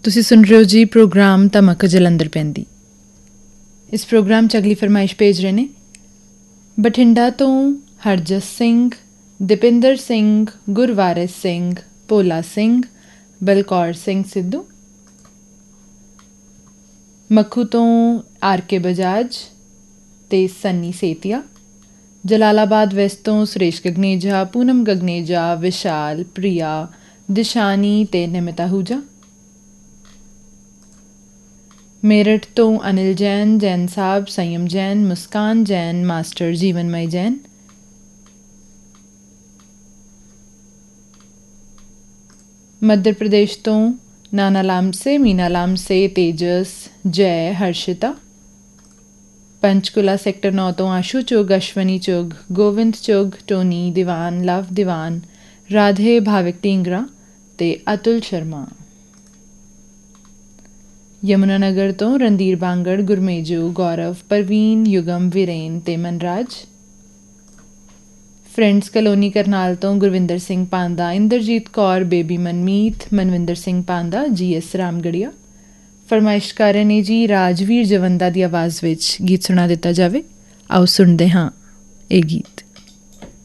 ਤੁਸੀਂ ਸੁਣ ਰਹੇ ਹੋ ਜੀ ਪ੍ਰੋਗਰਾਮ ਧਮਕ ਜਲੰਧਰ ਪੈਂਦੀ। ਇਸ ਪ੍ਰੋਗਰਾਮ 'ਚ ਅਗਲੀ ਫਰਮਾਇਸ਼ ਭੇਜ ਰਹੇ ਨੇ ਬਠਿੰਡਾ ਤੋਂ ਹਰਜਸ ਸਿੰਘ, ਦੀਪਿੰਦਰ ਸਿੰਘ, ਗੁਰਵਾਰਿਸ ਸਿੰਘ, ਭੋਲਾ ਸਿੰਘ, ਬਲਕੌਰ ਸਿੰਘ ਸਿੱਧੂ। ਮੱਖੂ ਤੋਂ ਆਰ ਕੇ ਬਜਾਜ ਅਤੇ ਸੰਨੀ ਸੇਤੀਆ। ਜਲਾਲਾਬਾਦ ਵੈਸਟ ਤੋਂ ਸੁਰੇਸ਼ ਗਗਨੇਜਾ, ਪੂਨਮ ਗਗਨੇਜਾ, ਵਿਸ਼ਾਲ, ਪ੍ਰਿਆ, ਦਿਸ਼ਾਨੀ ਅਤੇ ਨਿਮਿਤਾ ਹੂਜਾ। ਮੇਰਠ ਤੋਂ ਅਨਿਲ ਜੈਨ, ਜੈਨ ਸਾਹਿਬ, ਸੰਯਮ ਜੈਨ, ਮੁਸਕਾਨ ਜੈਨ, ਮਾਸਟਰ ਜੀਵਨਮਈ ਜੈਨ। ਮੱਧ ਪ੍ਰਦੇਸ਼ ਤੋਂ ਨਾਨਾ ਲਾਮਸੇ, ਮੀਨਾ ਲਾਮਸੇ, ਤੇਜਸ, ਜੈ, ਹਰਸ਼ਿਤਾ। ਪੰਚਕੁਲਾ ਸੈਕਟਰ 9 ਤੋਂ ਆਸ਼ੂ ਚੁਗ, ਅਸ਼ਵਨੀ ਚੁਗ, ਗੋਵਿੰਦ ਚੁਗ, ਟੋਨੀ ਦੀਵਾਨ, ਲਵ ਦੀਵਾਨ, ਰਾਧੇ, ਭਾਵਿਕ ਢੀਂਗਰਾ ਅਤੇ ਅਤੁਲ ਸ਼ਰਮਾ। ਯਮੁਨਾ ਨਗਰ ਤੋਂ ਰਣਧੀਰ ਬਾਂਗੜ, ਗੁਰਮੇਜੂ, ਗੌਰਵ, ਪਰਵੀਨ, ਯੁਗਮ, ਵੀਰੇਨ ਅਤੇ ਮਨਰਾਜ। ਫਰੈਂਡਸ ਕਲੋਨੀ ਕਰਨਾਲ ਤੋਂ ਗੁਰਵਿੰਦਰ ਸਿੰਘ ਪਾਂਦਾ, ਇੰਦਰਜੀਤ ਕੌਰ, ਬੇਬੀ ਮਨਮੀਤ, ਮਨਵਿੰਦਰ ਸਿੰਘ ਪਾਂਦਾ, GS ਰਾਮਗੜੀਆ। ਫਰਮਾਇਸ਼ ਕਰ ਰਹੇ ਨੇ ਜੀ ਰਾਜਵੀਰ ਜਵੰਦਾ ਦੀ ਆਵਾਜ਼ ਵਿੱਚ ਗੀਤ ਸੁਣਾ ਦਿੱਤਾ ਜਾਵੇ। ਆਓ ਸੁਣਦੇ ਹਾਂ ਇਹ ਗੀਤ।